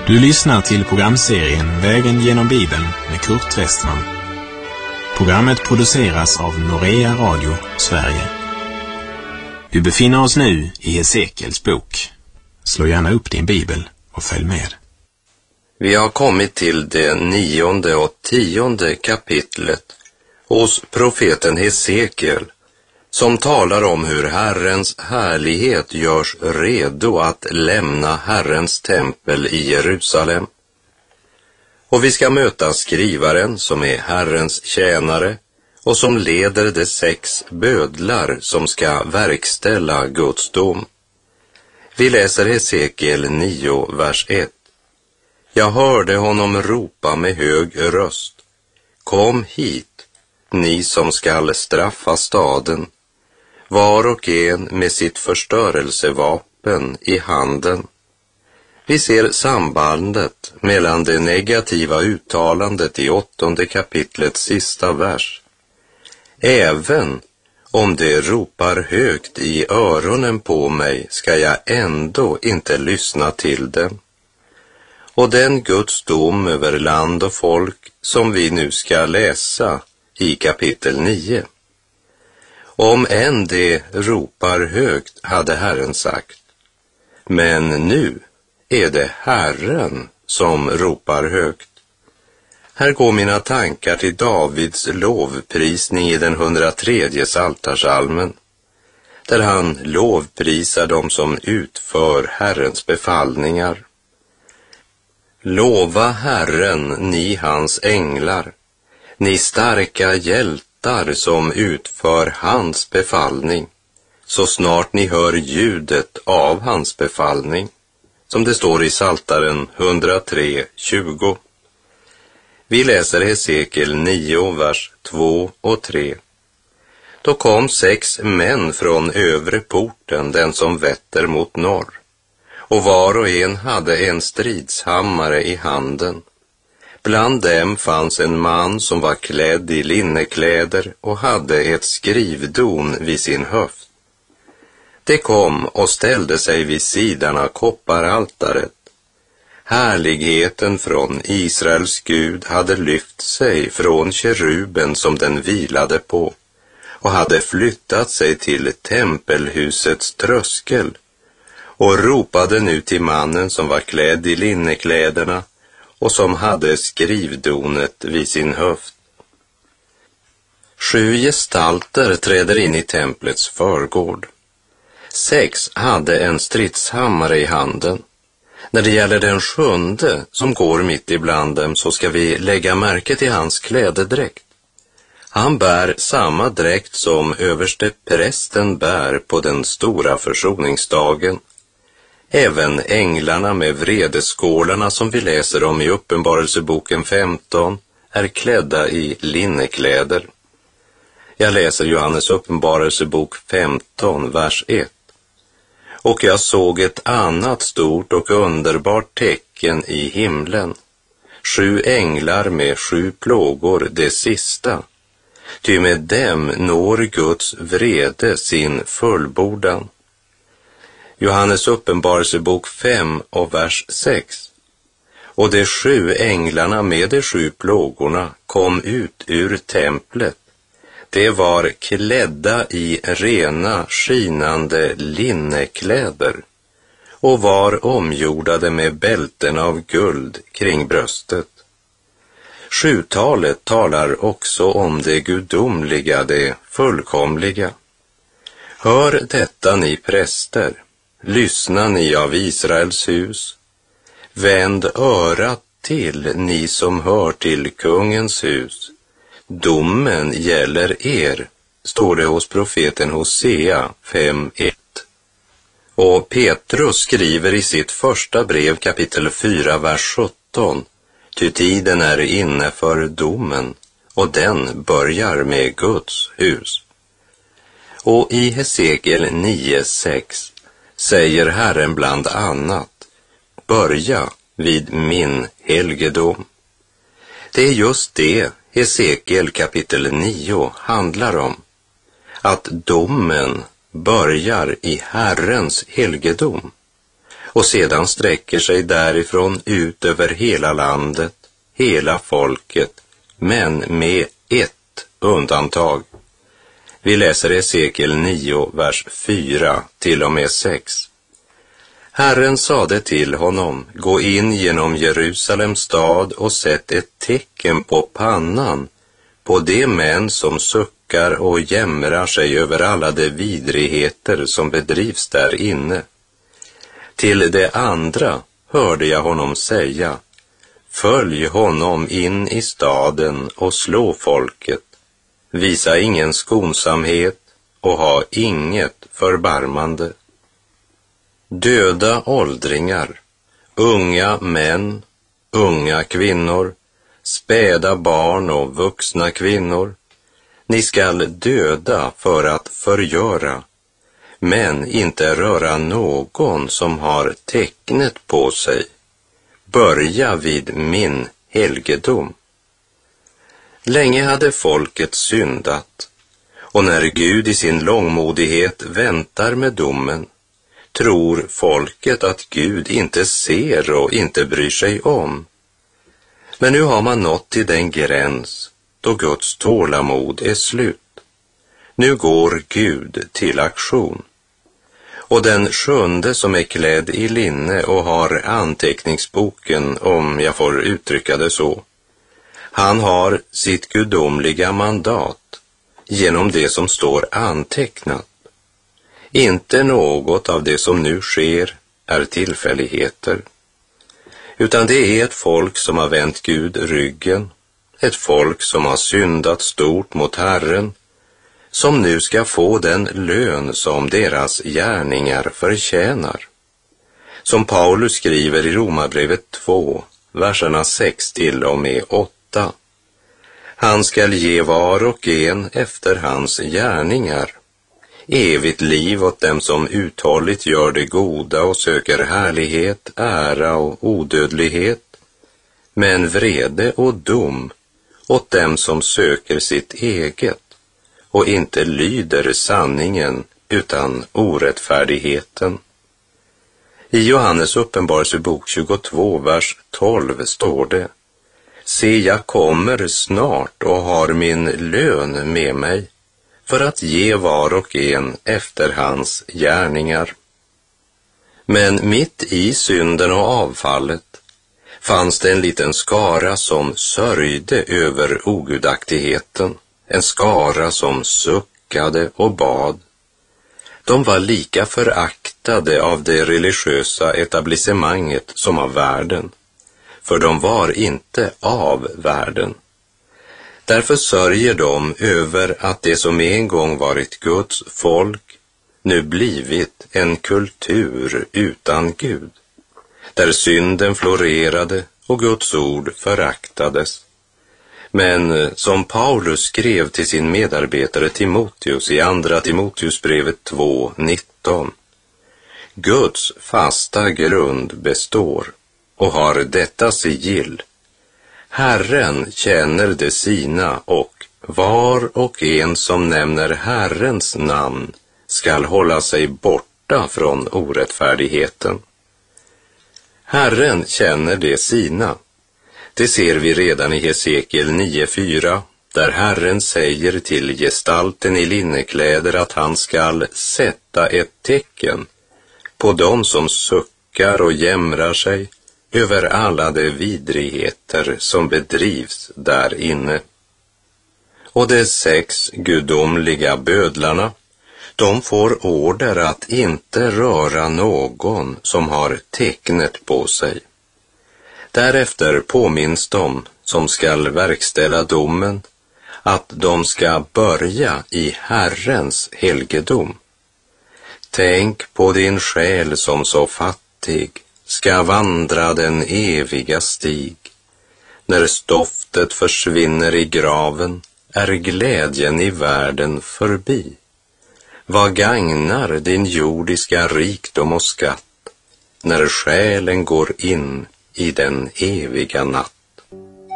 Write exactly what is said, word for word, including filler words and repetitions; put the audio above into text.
Du lyssnar till programserien Vägen genom Bibeln med Kurt Westman. Programmet produceras av Norea Radio, Sverige. Vi befinner oss nu i Hesekiels bok. Slå gärna upp din bibel och följ med. Vi har kommit till det nionde och tionde kapitlet hos profeten Hesekiel, som talar om hur Herrens härlighet görs redo att lämna Herrens tempel i Jerusalem. Och vi ska möta skrivaren som är Herrens tjänare och som leder de sex bödlar som ska verkställa Guds dom. Vi läser Hesekiel nio, vers ett. Jag hörde honom ropa med hög röst. Kom hit, ni som skall straffa staden, var och en med sitt förstörelsevapen i handen. Vi ser sambandet mellan det negativa uttalandet i åttonde kapitlets sista vers. Även om det ropar högt i öronen på mig ska jag ändå inte lyssna till det. Och den Guds dom över land och folk som vi nu ska läsa i kapitel nio. Om än det ropar högt, hade Herren sagt. Men nu är det Herren som ropar högt. Här går mina tankar till Davids lovprisning i den hundratredje psaltarpsalmen, där han lovprisar dem som utför Herrens befallningar. Lova Herren, ni hans änglar, ni starka hjältar som utför hans befallning, så snart ni hör ljudet av hans befallning, som det står i Psaltaren hundratre, tjugo. Vi läser Hesekiel nio, vers två och tre. Då kom sex män från övre porten, den som vetter mot norr, och var och en hade en stridshammare i handen. Bland dem fanns en man som var klädd i linnekläder och hade ett skrivdon vid sin höft. Det kom och ställde sig vid sidan av kopparaltaret. Härligheten från Israels Gud hade lyft sig från keruben som den vilade på och hade flyttat sig till tempelhusets tröskel och ropade nu till mannen som var klädd i linnekläderna och som hade skrivdonet vid sin höft. Sju gestalter träder in i templets förgård. Sex hade en stridshammare i handen. När det gäller den sjunde som går mitt ibland dem så ska vi lägga märke till hans klädedräkt. Han bär samma dräkt som överste prästen bär på den stora försoningsdagen. Även änglarna med vredeskålarna som vi läser om i Uppenbarelseboken femton är klädda i linnekläder. Jag läser Johannes Uppenbarelsebok femton, vers ett. Och jag såg ett annat stort och underbart tecken i himlen. Sju änglar med sju plågor, det sista. Ty med dem når Guds vrede sin fullbordan. Johannes Uppenbarelsebok fem och vers sex. Och de sju änglarna med de sju plågorna kom ut ur templet. Det var klädda i rena, skinande linnekläder och var omgjordade med bälten av guld kring bröstet. Sjutalet talar också om det gudomliga, det fullkomliga. Hör detta, ni präster, lyssna ni av Israels hus. Vänd örat till, ni som hör till kungens hus. Domen gäller er, står det hos profeten Hosea fem ett. Och Petrus skriver i sitt första brev kapitel fyra, vers sjutton. Ty tiden är inne för domen, och den börjar med Guds hus. Och i Hesekiel nio, sex säger Herren bland annat, börja vid min helgedom. Det är just det Hesekiel kapitel nio handlar om, att domen börjar i Herrens helgedom. och sedan sträcker sig därifrån ut över hela landet, hela folket, men med ett undantag. Vi läser Hesekiel nio, vers fyra till och med sex. Herren sade till honom, gå in genom Jerusalems stad och sätt ett tecken på pannan på de män som suckar och jämrar sig över alla de vidrigheter som bedrivs där inne. Till det andra hörde jag honom säga, följ honom in i staden och slå folket, visa ingen skonsamhet och ha inget förbarmande. Döda åldringar, unga män, unga kvinnor, späda barn och vuxna kvinnor, ni skall döda för att förgöra, men inte röra någon som har tecknet på sig. Börja vid min helgedom. Länge hade folket syndat, och när Gud i sin långmodighet väntar med domen, tror folket att Gud inte ser och inte bryr sig om. Men nu har man nått till den gräns då Guds tålamod är slut. Nu går Gud till aktion. Och den sjunde som är klädd i linne och har anteckningsboken, om jag får uttrycka det så, han har sitt gudomliga mandat genom det som står antecknat. Inte något av det som nu sker är tillfälligheter, utan det är ett folk som har vänt Gud ryggen, ett folk som har syndat stort mot Herren, som nu ska få den lön som deras gärningar förtjänar. Som Paulus skriver i Romarbrevet två, verserna sex till och med åtta. Han skall ge var och en efter hans gärningar. Evigt liv åt dem som uthålligt gör det goda och söker härlighet, ära och odödlighet, men vrede och dom åt dem som söker sitt eget och inte lyder sanningen utan orättfärdigheten. I Johannes uppenbarelsebok tjugotvå, vers tolv står det: Se, jag kommer snart och har min lön med mig för att ge var och en efter hans gärningar. Men mitt i synden och avfallet fanns det en liten skara som sörjde över ogudaktigheten, en skara som suckade och bad. De var lika föraktade av det religiösa etablissemanget som av världen, för de var inte av världen. Därför sörjer de över att det som en gång varit Guds folk nu blivit en kultur utan Gud, där synden florerade och Guds ord föraktades. Men som Paulus skrev till sin medarbetare Timoteus i andra Timoteusbrevet två nitton: Guds fasta grund består och har detta sigill: Herren känner det sina, och var och en som nämner Herrens namn skall hålla sig borta från orättfärdigheten. Herren känner det sina. Det ser vi redan i Hesekiel nio fyra, där Herren säger till gestalten i linnekläder att han skall sätta ett tecken på dem som suckar och jämrar sig över alla de vidrigheter som bedrivs där inne. Och de sex gudomliga bödlarna, de får order att inte röra någon som har tecknet på sig. Därefter påminns de som skall verkställa domen att de ska börja i Herrens helgedom. Tänk på din själ som så fattig ska vandra den eviga stig. När stoftet försvinner i graven är glädjen i världen förbi. Vad gagnar din jordiska rikdom och skatt när själen går in i den eviga natt?